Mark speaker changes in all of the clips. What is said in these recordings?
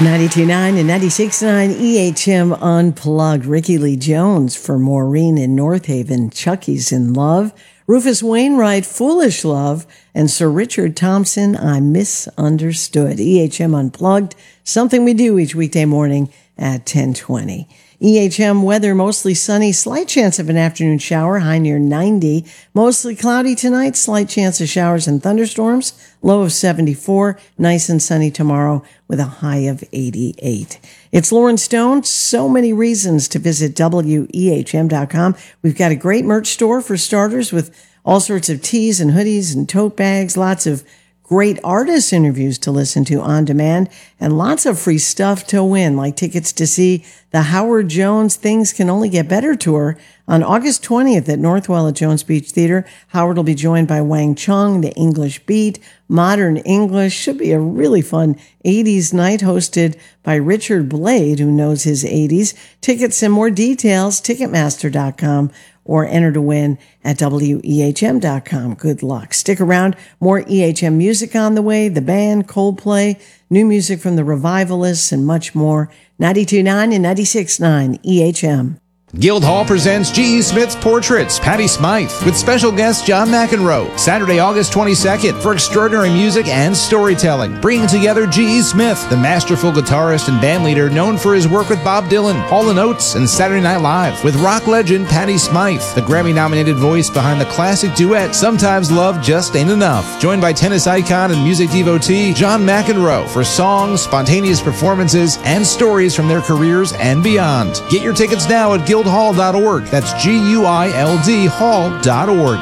Speaker 1: 92.9 and 96.9 EHM Unplugged. Ricky Lee Jones for Maureen in North Haven. Chucky's in Love. Rufus Wainwright, Foolish Love. And Sir Richard Thompson, I Misunderstood. EHM Unplugged, something we do each weekday morning at 10:20. EHM weather, mostly sunny, slight chance of an afternoon shower, high near 90. Mostly cloudy tonight, slight chance of showers and thunderstorms, low of 74. Nice and sunny tomorrow with a high of 88. It's Lauren Stone. So many reasons to visit WEHM.com. We've got a great merch store for starters with all sorts of tees and hoodies and tote bags, lots of great artist interviews to listen to on demand, and lots of free stuff to win, like tickets to see the Howard Jones Things Can Only Get Better tour on August 20th at Northwell at Jones Beach Theater. Howard will be joined by Wang Chung, The English Beat, Modern English. Should be a really fun 80s night hosted by Richard Blade, who knows his 80s. Tickets and more details, Ticketmaster.com, or enter to win at WEHM.com. Good luck. Stick around. More EHM music on the way. The band, Coldplay, new music from the Revivalists, and much more. 92.9 and 96.9 EHM.
Speaker 2: Guildhall presents G.E. Smith's Portraits, Patty Smythe, with special guest John McEnroe, Saturday, August 22nd, for extraordinary music and storytelling, bringing together G.E. Smith, the masterful guitarist and bandleader known for his work with Bob Dylan, Hall & Oates, and Saturday Night Live, with rock legend Patty Smythe, the Grammy-nominated voice behind the classic duet Sometimes Love Just Ain't Enough, joined by tennis icon and music devotee John McEnroe for songs, spontaneous performances, and stories from their careers and beyond. Get your tickets now at guildhall.org. That's GUILD hall.org.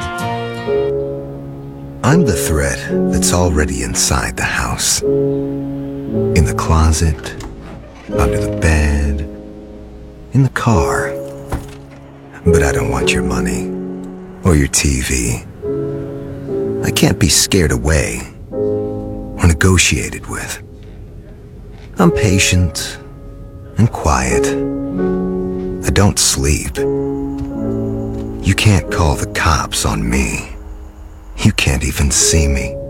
Speaker 3: I'm the thread that's already inside the house. In the closet, under the bed, in the car. But I don't want your money or your TV. I can't be scared away or negotiated with. I'm patient and quiet. I don't sleep. You can't call the cops on me. You can't even see me.